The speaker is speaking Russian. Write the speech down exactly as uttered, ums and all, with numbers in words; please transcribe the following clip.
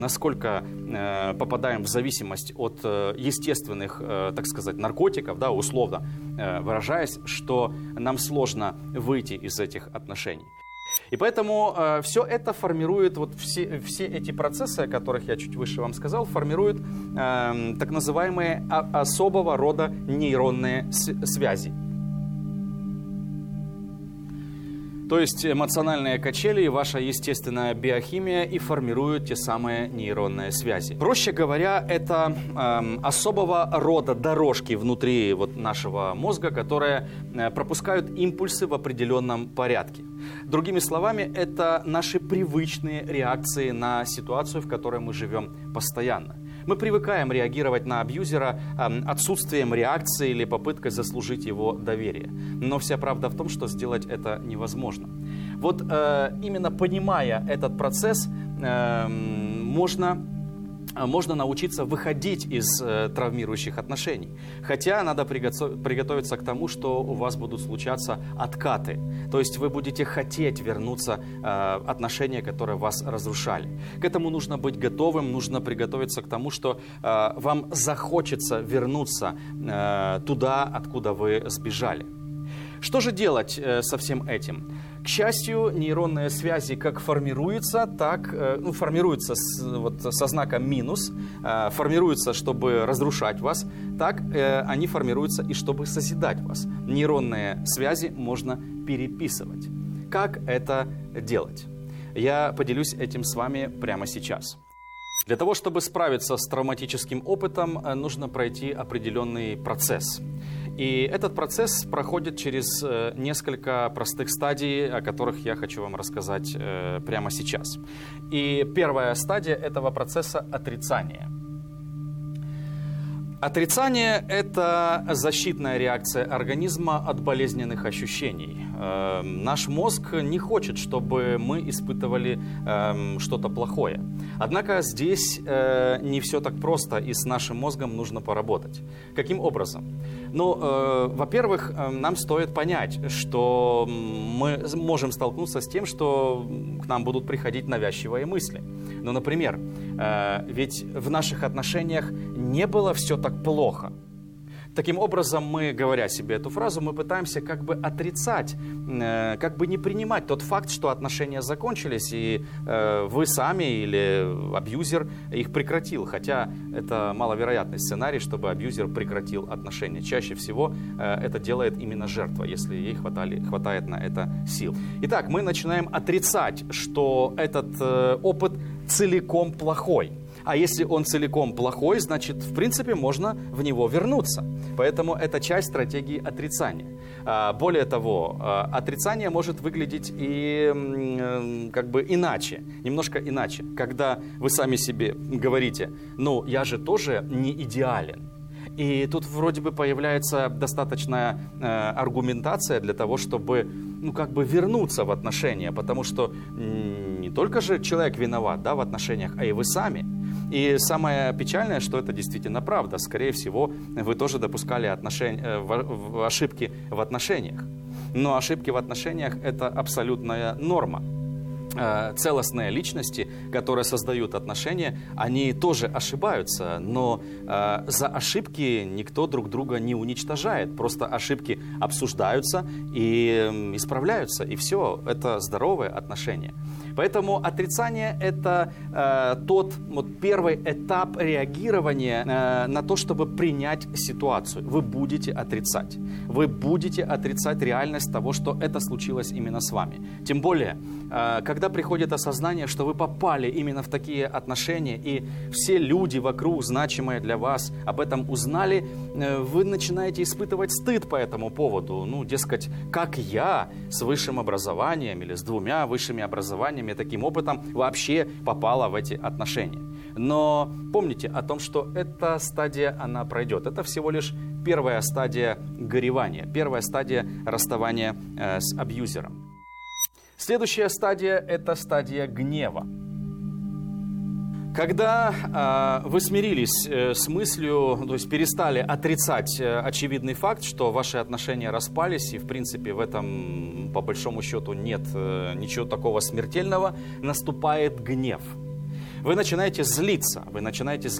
насколько э, попадаем в зависимость от э, естественных, э, так сказать, наркотиков, да, условно э, выражаясь, что нам сложно выйти из этих отношений. И поэтому э, все это формирует, вот все, все эти процессы, о которых я чуть выше вам сказал, формируют э, так называемые особого рода нейронные связи. То есть эмоциональные качели, ваша естественная биохимия и формируют те самые нейронные связи. Проще говоря, это э, особого рода дорожки внутри вот нашего мозга, которые э, пропускают импульсы в определенном порядке. Другими словами, это наши привычные реакции на ситуацию, в которой мы живем постоянно. Мы привыкаем реагировать на абьюзера э, отсутствием реакции или попыткой заслужить его доверие. Но вся правда в том, что сделать это невозможно. Вот э, именно понимая этот процесс, э, можно, можно научиться выходить из э, травмирующих отношений. Хотя надо приготовиться к тому, что у вас будут случаться откаты. То есть вы будете хотеть вернуться в э, отношения, которые вас разрушали. К этому нужно быть готовым, нужно приготовиться к тому, что э, вам захочется вернуться э, туда, откуда вы сбежали. Что же делать э, со всем этим? К счастью, нейронные связи как формируются, так э, ну, формируются с, вот, со знаком минус, э, формируются, чтобы разрушать вас, так э, они формируются и чтобы созидать вас. Нейронные связи можно переписывать. Как это делать? Я поделюсь этим с вами прямо сейчас. Для того, чтобы справиться с травматическим опытом, нужно пройти определенный процесс. И этот процесс проходит через несколько простых стадий, о которых я хочу вам рассказать прямо сейчас. И первая стадия этого процесса – отрицание. Отрицание – это защитная реакция организма от болезненных ощущений. Э, наш мозг не хочет, чтобы мы испытывали э, что-то плохое. Однако здесь э, не все так просто, и с нашим мозгом нужно поработать. Каким образом? Ну, э, во-первых, э, нам стоит понять, что мы можем столкнуться с тем, что к нам будут приходить навязчивые мысли. Ну, например, э, ведь в наших отношениях не было все так плохо. Таким образом, мы, говоря себе эту фразу, мы пытаемся как бы отрицать, э, как бы не принимать тот факт, что отношения закончились, и э, вы сами или абьюзер их прекратил. Хотя это маловероятный сценарий, чтобы абьюзер прекратил отношения. Чаще всего э, это делает именно жертва, если ей хватали, хватает на это сил. Итак, мы начинаем отрицать, что этот э, опыт целиком плохой. А если он целиком плохой, значит, в принципе, можно в него вернуться. Поэтому это часть стратегии отрицания. Более того, отрицание может выглядеть и как бы иначе, немножко иначе. Когда вы сами себе говорите: ну, я же тоже не идеален. И тут вроде бы появляется достаточная э, аргументация для того, чтобы, ну, как бы вернуться в отношения, потому что не только же человек виноват, да, в отношениях, а и вы сами. И самое печальное, что это действительно правда. Скорее всего, вы тоже допускали отношения, в, в, ошибки в отношениях. Но ошибки в отношениях – это абсолютная норма. Целостные личности, которые создают отношения, они тоже ошибаются, но э, за ошибки никто друг друга не уничтожает. Просто ошибки обсуждаются и э, исправляются, и все, это здоровые отношения. Поэтому отрицание – это э, тот вот, первый этап реагирования э, на то, чтобы принять ситуацию. Вы будете отрицать. Вы будете отрицать реальность того, что это случилось именно с вами. Тем более, э, когда приходит осознание, что вы попали именно в такие отношения, и все люди вокруг, значимые для вас, об этом узнали, э, вы начинаете испытывать стыд по этому поводу. Ну, дескать, как я с высшим образованием или с двумя высшими образованиями, таким опытом вообще попала в эти отношения. Но помните о том, что эта стадия, она пройдет. Это всего лишь первая стадия горевания, первая стадия расставания э, с абьюзером. Следующая стадия – это стадия гнева. Когда э, вы смирились э, с мыслью, то есть перестали отрицать э, очевидный факт, что ваши отношения распались, и в принципе в этом по большому счету нет э, ничего такого смертельного, наступает гнев. вы начинаете злиться, вы начинаете